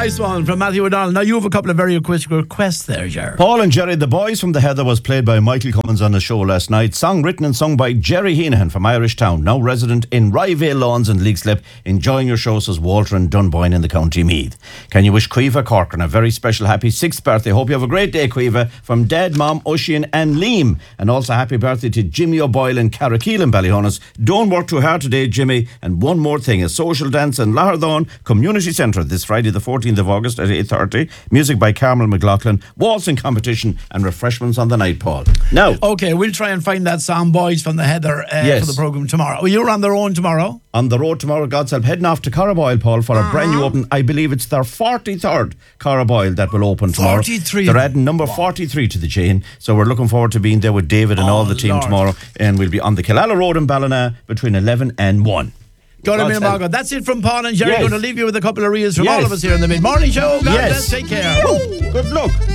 Nice one from Matthew O'Donnell. Now, you have a couple of very quick requests there, Ger. Paul and Jerry, The Boys from the Heather was played by Michael Cummins on the show last night. Song written and sung by Jerry Heenahan from Irish Town, now resident in Ryevale Lawns and Leixlip. Enjoying your show, says Walter in Dunboyne in the County Meath. Can you wish Caoimhe Corcoran a very special happy 6th birthday? Hope you have a great day, Caoimhe, from Dad, Mom, Oisin and Liam. And also happy birthday to Jimmy O'Boyle in Carrickeel in Ballyhonus. Don't work too hard today, Jimmy. And one more thing, a social dance in Lahardhawn Community Centre this Friday the 14th of August at 8:30. Music by Carmel McLaughlin, waltzing competition and refreshments on the night, Paul. Now, okay, we'll try and find that song, Boys from the Heather, yes, for the programme tomorrow. Well, you're on the road tomorrow? On the road tomorrow, God's help, heading off to Carraboyle, Paul, for a brand new open. I believe it's their 43rd Carraboyle that will open tomorrow. 43. They're adding number 43 to the chain, so we're looking forward to being there with David and all the team tomorrow, and we'll be on the Killala Road in Ballina between 11 and 1. That's it from Paul and Jerry. Yes. Going to leave you with a couple of reels from all of us here in the Mid-Morning Show. God bless, take care. Good luck.